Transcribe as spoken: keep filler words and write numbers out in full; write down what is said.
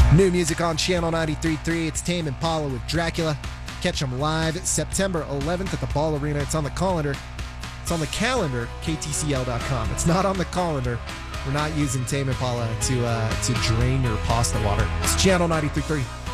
New music on Channel ninety-three point three. It's Tame Impala with Dracula. Catch them live September eleventh at the Ball Arena. It's on the calendar. It's on the calendar, K T C L dot com. It's not on the colander. We're not using Tame Impala to, uh, to drain your pasta water. It's Channel ninety-three point three.